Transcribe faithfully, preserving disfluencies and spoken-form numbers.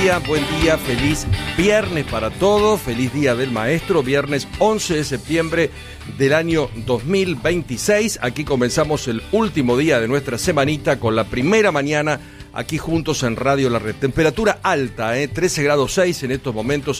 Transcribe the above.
Buen día, feliz viernes para todos, feliz día del maestro, viernes once de septiembre del año dos mil veintiséis. Aquí comenzamos el último día de nuestra semanita con la primera mañana aquí juntos en Radio La Red. Temperatura alta, ¿eh? trece grados seis en estos momentos